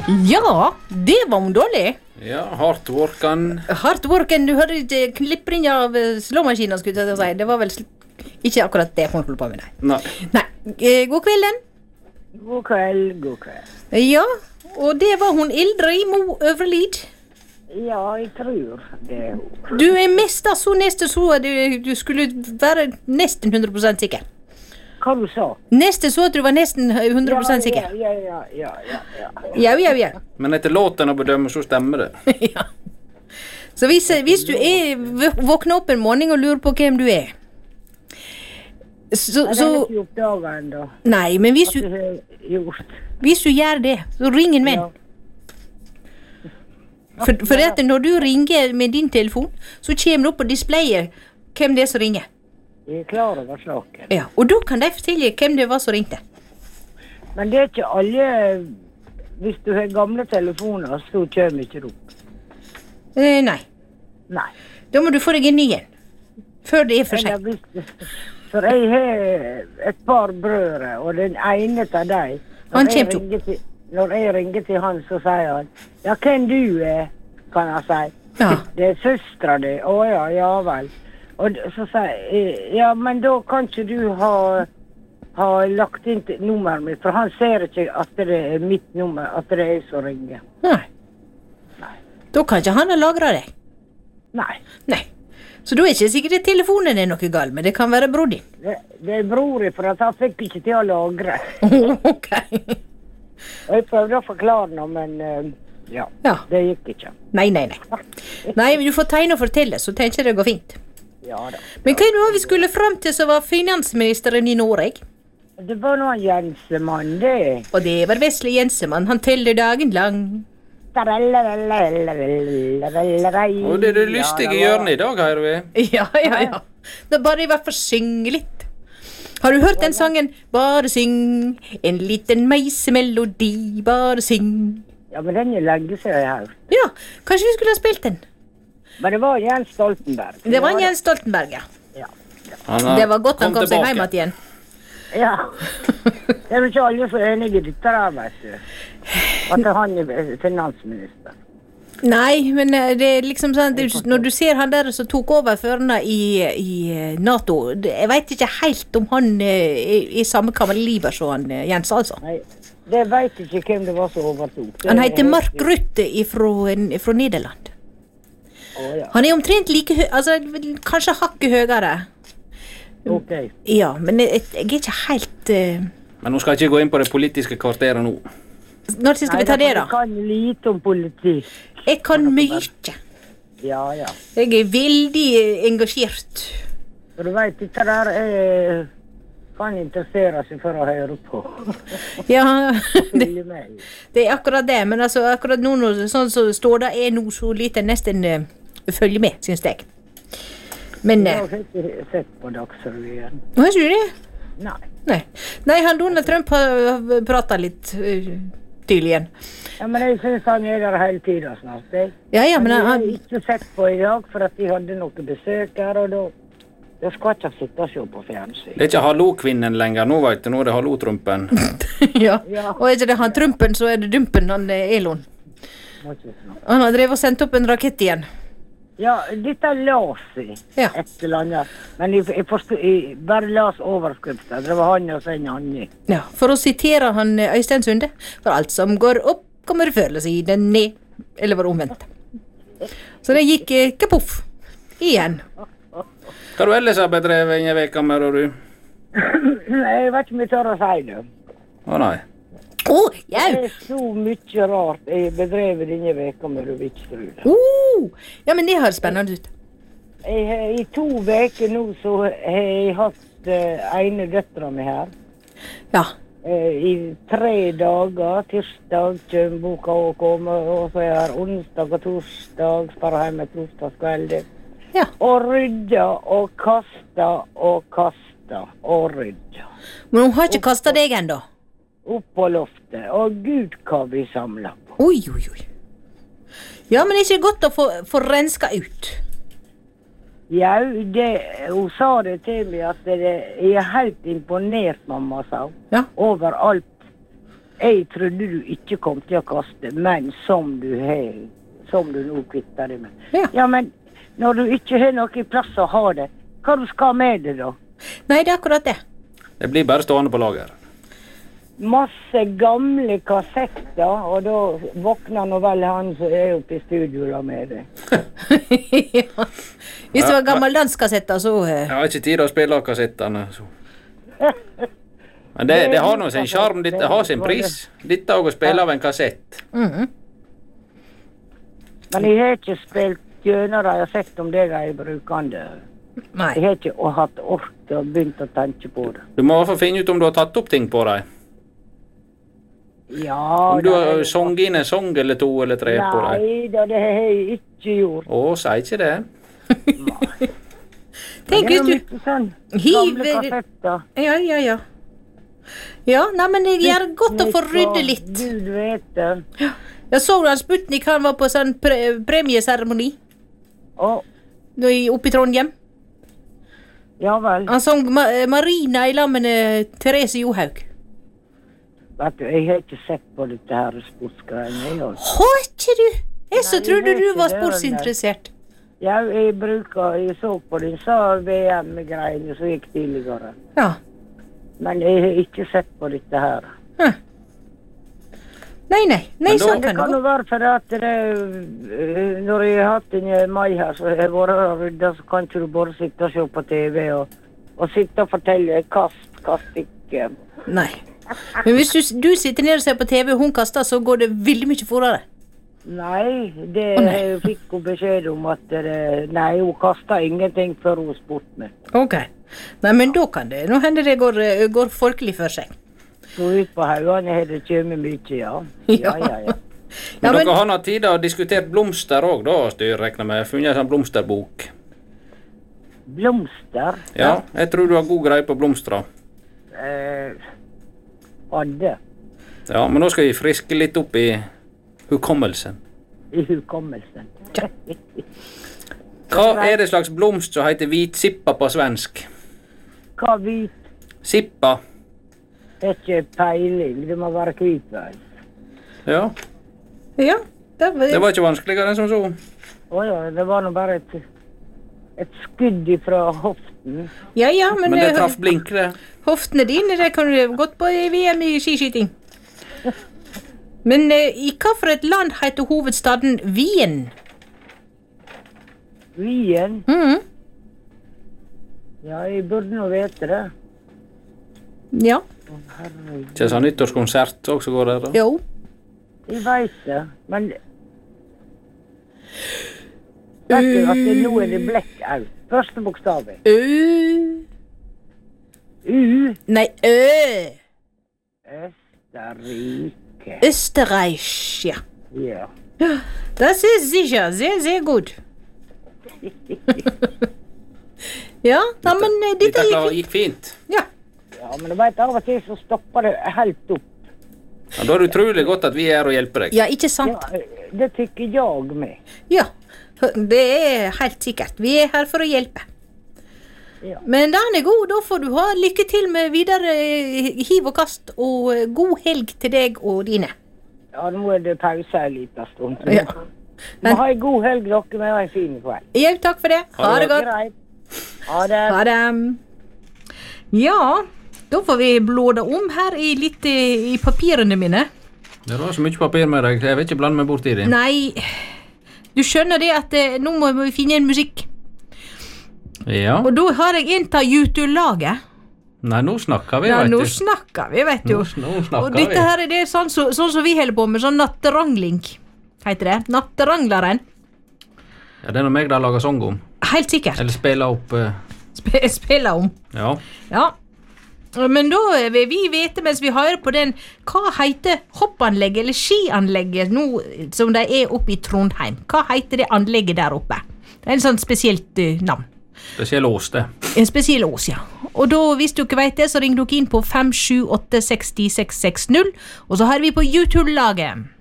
Ja, det var hun dårlig. Ja, hardt worken. Hardt worken, du hørte ikke klippring av slåmaskinen, skulle jeg si. Det var vel ikke akkurat det hun holdt på med, Nei. Nei. God kvelden. God kveld, god kveld. Ja, og det var hun Ildrid Mo Øverlid. Ja, jeg tror det er hun. Du mest så neste så du skulle være nesten 100% sikker. Hva du sa? Neste så at du var nesten 100% sikker. Ja. Men etter låten å bedømme, så stemmer det. Ja. Så hvis du våkner opp en morgen og lurer på hvem du er, så Jeg har ikke oppdaget enda. nei, men hvis du gjør det, så ring en venn. For at når du ringer med din telefon, så kommer det opp på displayet hvem det er som ringer. Jeg er klar over slaken. Ja, og da kan de fortelle hvem det var som ringte. Men det er ikke alle. Hvis du har gamle telefoner, så kommer ikke det opp. Nei. Nei. Da må du få deg en ny en. Før det er for sent. For jeg har et par brødre, og den ene av dem, når jeg ringer til han, så sier han, ja, hvem du er, kan han si. Ja. Det er søstra di. Å ja vel. Og så sier jeg, ja, men da kan ikke du ha lagt inn nummeret mitt, for han ser ikke at det er mitt nummer, at det er jeg som ringer. Nei. Da kan ikke han ha lagret deg. Nei. Så da er ikke sikkert at telefonen er noe galt, men det kan være bror din. Det er bror, for at han fikk ikke til å lagre. Ok. Og jeg prøvde å forklare noe, men ja, det gikk ikke. Nei. Nei, men du får tegne og fortelle, så tenker jeg det går fint. Ja da. Men hva er det nå vi skulle frem til som var finansministeren i Norge? Det var noen Jensemann, det. Og det var Vesle Jensemann, han teller dagen lang. Og det er det lystige hjørnet i dag, her vi. Ja. Da bare i hvert fall synge litt. Har du hørt den sangen? Bare syng, en liten meisemelodi, bare syng. Ja, men den er lenge siden jeg har hørt. Ja, kanskje vi skulle ha spilt den? Men det var Jens Stoltenberg. Det var Jens Stoltenberg, ja. Det var godt han kom seg hjem igjen. Ja. Det er jo ikke alle så enige i dette der, vet du. At han er finansminister. Nei, men det er liksom sånn, når du ser han der som tok over førerne i NATO, jeg vet ikke helt om han er i samme kaliber som han Jens, altså. Nei, det vet ikke hvem det var som overtok. Han heter Mark Rutte fra Nederland. Ja. Han er omtrent like altså kanskje hakket høyere. Ok. Ja, men jeg er ikke helt Men nå skal jeg ikke gå inn på det politiske kvarteret nå. Når skal vi ta det, da? Jeg kan lite om politikk. Jeg kan mye. Ja. Jeg er veldig engasjert. Og du vet, dette der kan interessere seg for å høre på. Ja, det er akkurat det, men altså akkurat nå, sånn som står det nå så lite nesten følge med, synes jeg. Men jeg har ikke sett på Dagsrevyen. Har du det? Nei, han Donald Trump har pratet litt tydelig igjen. Ja, men jeg synes han er der hele tiden snart. Ja, men jeg har ikke sett på i dag, for at de hadde noen besøk her, og da skal ikke sitte og se på fjernsyn. Det er ikke hallo-kvinnen lenger, nå vet du, nå er det hallo-Trumpen. Ja, og er ikke det han Trumpen, så er det Dumpen, han Elon. Han har drevet og sendt opp en rakett igjen. Ja, dette las jeg et eller annet. Men jeg bare las overskriften. Det var han og så en annen. Ja, for å sitere han Øystein Sunde. For alt som går opp, kommer før eller siden ned. Eller var omvendt. Så det gikk kapuff. Igjen. Hva du ellers har bedrevet i en veka med, du? Jeg vet ikke om jeg tør å si det. Å nei. Det er så mye rart jeg bedrevet denne veka med, du ikke tror det. Ja, men det høres spennende ut. I 2 veker nå så har jeg hatt ene døtra mi her. Ja. I 3 dager, tirsdag kommer boka å komme, og så er det onsdag og torsdag, sparer hjemme torsdagskveld. Ja. Og rydda og kasta og kasta og rydda. Men hun har ikke kastet deg ennå? Opp på loftet, og Gud hva vi samler på. Oi. Ja, men det er ikke godt å få renska ut. Ja, hun sa det til meg at jeg er helt imponert, mamma sa. Ja. Over alt Jeg trodde du ikke kom til å kaste, men som du nå kvitter deg med. Ja. Men når du ikke har noe plass å ha det, hva du skal med det da? Nei, det er akkurat det. Det blir bare stående på lager. Masse gamle kassetter, og da våkner nå vel han som er oppe i studio da med det. Ja. Hvis det var gammel danskassetter, så... Jeg har ikke tid å spille kassettene. Så. Men det har nå sin charm, det har sin pris. Dette er å spille av en kassett. Mhm. Men jeg har ikke spilt gjennom det, jeg har sett om det er brukende. Nei. Jeg har ikke hatt ork til å begynne å tenke på det. Du må i hvert fall finne ut om du har tatt opp ting på deg. Ja, Om du har sunget inn en sang eller 2 eller 3 på deg. Nei, det har jeg ikke gjort. Si ikke det. Tenk hvis du... Mye sånn Hiv- gamle kassetter. Ja. Ja, nei, men jeg gjør godt å få rydde litt. Gud vet det. Jeg så han Sputnik, han var på sånn premieseremoni Og, oppe i Trondheim. ja vel. Han sang Marina i lag med Therese Johaug. Vet du, jeg har ikke sett på dette her sportsgreiene. Har ikke du? Jeg så Nei, trodde jeg du vet var ikke det, sportsinteressert. Ja, jeg så på disse VM-greiene som gikk tidligere. Ja. Men jeg har ikke sett på dette her. Nei, Men da- sånn Det kan kan det jo gå. være for at når jeg har hatt en mai her, så har jeg vært og rydda, så kan ikke du bare sitte og se på TV og sitte og fortelle kast ikke. Nei. Men hvis du sitter nede og ser på TV, og hun kaster, så går det veldig mye fortere. Nei, det nei. jeg fikk hun beskjed om at nei, hun kastet ingenting før hun spurte meg. Ok. Nei, men da kan det. Nå hender det går folkelig for seg. Så ut på haugene har det kommet mye, ja. Ja. Ja. Ja, Men men, dere har nå tid å diskutere blomster òg, da, styr, regner med. Funnet en sånn blomsterbok. Blomster? Ja, jeg tror du har god greie på blomster. Hadde Ja, men nå skal vi friske litt opp i hukommelsen. i hukommelsen. Hva er det slags blomst som heter hvitsippa på svensk? Hva hvit? Sippa. Det er ikke peiling, det må være hvitveis. Ja, ja. det var ikke vanskeligere enn som så. Åja, det var nå bare et skudd ifra hoften. Ja, men, Men det traff blink, det. hoftene dine, det kan du godt på i VM i skiskyting. Men i hva for et land heter hovedstaden Wien? Wien? Mhm. Ja, jeg burde nå vite det. Ja. Herregud. Ikke sånn nyttårskonsert også går der, da. Jo. Jeg vet det, men vet du at nå er det blackout? Første bokstavet. Nei, Østerrike. Österreich, ja. Ja. Das ist sicher sehr, sehr gut. Ja, nei, men dette Gikk fint. Ja. Ja, men du vet, av og til så stopper det helt opp. Ja, da er det utrolig godt at vi er her og hjelper deg. Ja, ikke sant? Ja, det tykker jeg med. Ja, det er helt sikkert. Vi er her for å hjelpe. Ja. Men den er god, da får du ha lykke til med videre hiv og kast, og god helg til deg og dine. Ja, nå er det pause en liten stund. Ja. Må ha en god helg, dere, med en fin kveld. Ja, takk for det. Ha det godt. Greit. Ha det. Ha det. Ja, da får vi blåda om her litt i papirene mine. Det var så mye papir med deg, jeg vil ikke blande meg bort i det. Nei, du skjønner det at nå må vi finne en musikk. Ja. Og da har jeg en av YouTube-laget. Nei, nå snakker vi, Ja, vet nå du. snakker vi, vet du. Nå snakker Og dette vi. her er det sånn som vi holder på med, sånn natterangling, heter det. Natterangleren. Ja, det er noe meg der lager sang om. Helt sikkert. Eller spiller opp, Spiller om. ja. Ja. Men da vil vi vite mens vi hører på den, hva heter hoppanlegget eller skianlegget nå som de er oppe i Trondheim? Hva heter det anlegget der oppe? Det er en sånn spesielt navn. Spesiell ås, det. En spesiell ås, ja. Og da, hvis dere vet det, så ring dere inn på 578 60 660, og så har vi på YouTube-laget.